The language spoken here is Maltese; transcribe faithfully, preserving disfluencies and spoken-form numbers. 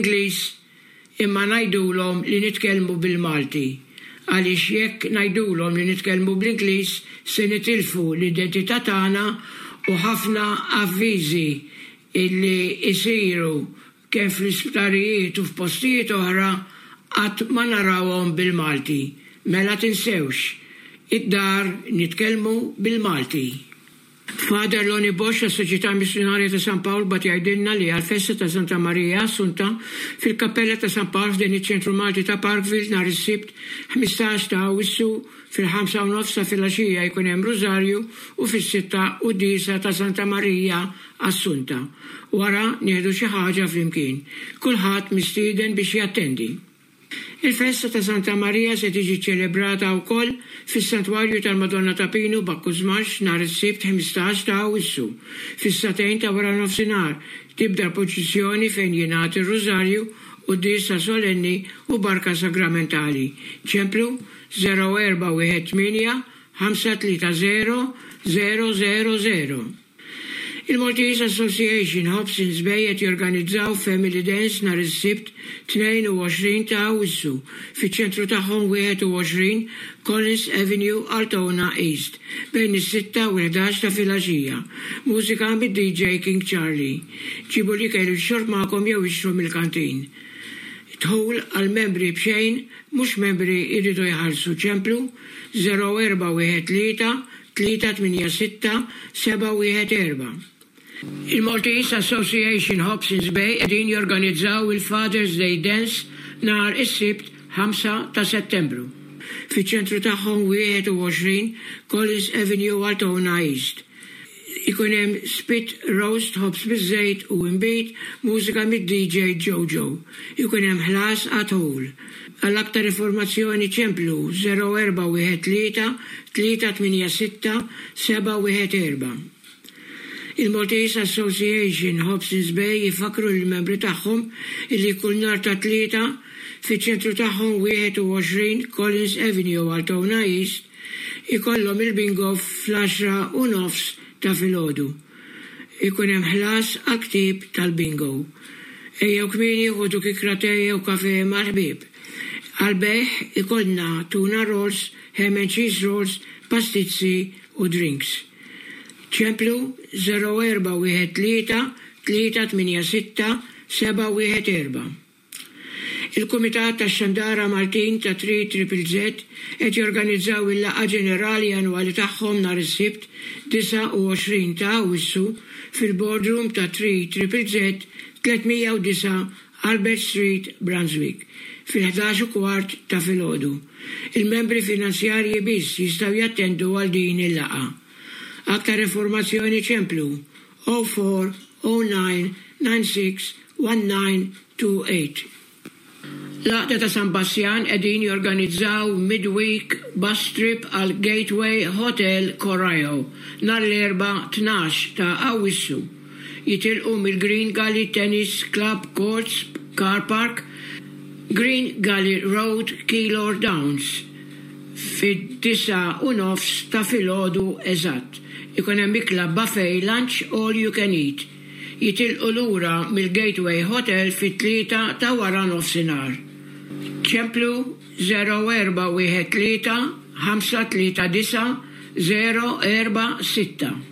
Ingliż imma ngħidulhom li nitkellmu bil-Malti. Għaliex jekk ngħidulhom li nitkellmu bl-Ingliż se nitilfu l-identità tagħna u ħafna avviżi illi jsiru kemm fl-isptarijiet u f'postijiet oħra qatt ma narawhom bil-Malti. Mela tinsewx, id-dar nitkellmu bil-Malti. Father Loni Bosch, tas-Soċjetà Missjonarja ta' San Pawl, bat jgħidilna li għal-festa ta' Santa Marija Assunta fil-Kappella ta' San Pawl f'din iċ-ċentru Malti ta' Parkville nhar is-Sibt ħmistax ta' Awwissu fil-ħamsa u nofs ta' filgħaxija jkun hemm Rużarju u fis-sitta u disa ta' Santa Marija Assunta. Wara nieħdu xi ħaġa flimkien. Kulħadd mistieden biex jattendi. Il-festa ta' Santa Marija se tiġi ċelebrata wkoll fis-Santwarju tal-Madonna ta' Pinu Bakkużmax nhar is-Sibt ħmistax ta' Awwissu. Fis-satejn ta' wara nofsinhar tibda l-proċessjoni fejn jingħati r-Rużarju u d-disa solenni u barka sagramentali. ċemplu zero erba' wieħed tmien ħamsa tlieta zero zero zero zero. Il-Maltese Association Hobsons Bay qed jorganizzaw Family Dance nhar is-Sibt tnejn u għoxrin ta' Awwissu fiċ-ċentru tagħhom wieħed u għoxrin Collins Avenue, Altona East, bejn is-sitta u l-ħdax ta' filgħaxija. Mużika mid-D J King Charlie. Ġibu li kellu x-xorb magħkom jew ixtru mill-kantin. Tħul għal-membri b'xejn, mhux membri jridu jħallsu. ċemplu zero erba' wieħed tlieta tlieta tmien sitta seba' wieħed erba'. Il-Maltese Association Hobsons Bay qegħdin jorganizzaw il-Father's Day Dance nhar is-Sibt ħamsa ta' Settembru. Fiċ-ċentru tagħhom wieħed u għoxrin Collins Avenue, Altona East. Ikun hemm spit roast ħobs biż-żejt u imbit mużika mid-D J Jojo. Ikun hemm ħlas għat-ħul. Għall-aktar informazzjoni ċemplu zero erba' wieħed tlieta tlieta tmien sitta seba' wieħed erba'. Il-Maltese Association Hobsons Bay jifakru l-membri tagħhom illi kull nhar ta' tlieta fiċ-ċentru tagħhom wieħed u għoxrin Collins Avenue, Altona East ikollhom il-bingo fl-għaxra u nofs ta' filgħodu. Ikun hemm ħlas għal-ktib tal-bingo. Ejjew kmieni ħudu kikra tejja u kafe mal-ħbieb. Għal-beħ ikollna tuna rolls, ham and cheese rolls, pastizzi u drinks. ċemplu zero erba' wieħed tlieta tlieta tmien sitta seba' wieħed erba'. Il-Kumitat tax-Xandara Maltin ta' tri Triple Z qed jorganizzaw il-laqgħa ġenerali annwali tagħhom nhar is-Sibt disa' u għoxrin ta' Awwissu fil-boardroom ta' tri Triple Z tlietmija u disa' Albert Street, Brunswick, fil-ħdax u kwart ta' filgħodu. Il-membri finanzjarji biss jistgħu jattendu għal din il-laqgħa. Aktar informazzjoni ċemplu zero four zero nine nine six one nine two eight. Laqta ta' San Bassjan qegħdin jorganizzaw midweek bus trip għal Gateway Hotel Corail nhar l-erba' tnax ta' Awwissu. Jitilqu mill-Green Gully Tennis Club Courts Car Park, Green Gully Road, Keilor Downs, fid-disa u nofs ta' filgħodu eżatt. Ikun hemm ikla buffet lunch all you can eat. Jitilqu lura mill-Gateway Hotel fit-tlieta ta' wara nofsinhar. ċemplu zero erba' wieħed tlieta ħamsa tlieta disa' zero erba' sitta.